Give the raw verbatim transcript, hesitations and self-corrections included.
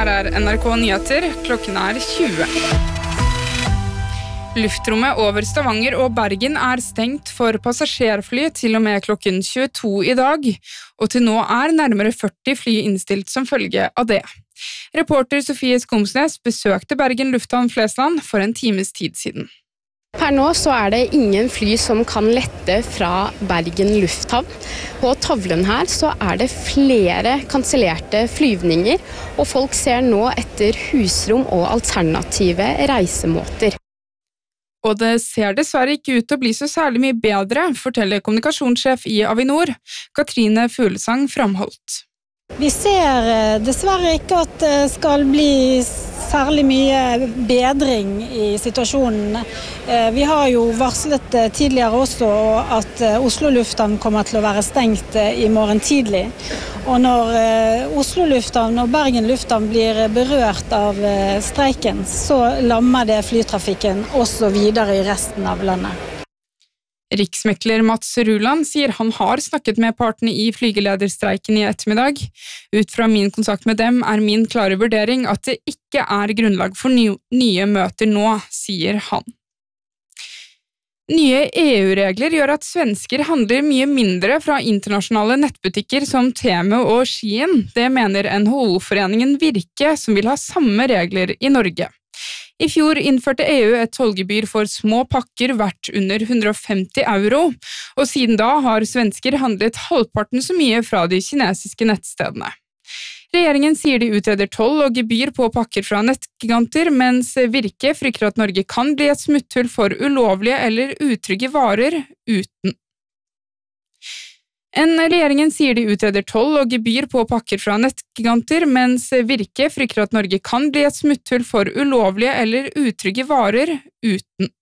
Her er N R K Nyheter, klokken er tjue. Luftrommet over Stavanger og Bergen er stengt for passasjerfly til og med klokken tjueto i dag, og til nå er nærmere førti fly innstilt som følge av det. Reporter Sofie Skomsnes besøkte Bergen Lufthavn Flesland for en times tid siden. Per nå så er det ingen fly som kan lette fra Bergen Lufthavn. På tavlen her så er det flere kansellerte flyvninger, og folk ser nå etter husrom og alternative reisemåter. Og det ser dessverre ikke ut til å bli så særlig mye bedre, forteller kommunikasjonssjef i Avinor, Katrine Fuglesang Framholdt. Vi ser dessverre ikke at det skal bli særlig mye bedring i situasjonen. Vi har jo varslet tidligere også at Oslo Lufthavn kommer til å være stengt i morgen tidlig. Og når Oslo Lufthavn og Bergen Lufthavn blir berørt av streiken, så lammer det flytrafikken også videre i resten av landet. Riksmekler Mats Ruland sier han har snakket med partene i flygelederstreiken i ettermiddag. Ut fra min kontakt med dem er min klare vurdering at det ikke er grunnlag for ny- nye møter nå, sier han. Nye E U-regler gjør at svensker handler mye mindre fra internasjonale nettbutikker som Temu og Shein. Det mener N H O-foreningen Virke, som vil ha samme regler i Norge. I fjor innførte E U et tollgebyr for små pakker verdt under hundre og femti euro, og siden da har svensker handlet halvparten så mye fra de kinesiske nettstedene. Regjeringen sier de utreder toll og gebyr på pakker fra nettgiganter, mens Virke frykter at Norge kan bli et smutthull for ulovlige eller utrygge varer uten. En regjeringen sier de utreder toll og gebyr på pakker fra nettgiganter, mens Virke frykter at Norge kan bli et smutthull for ulovlige eller utrygge varer uten.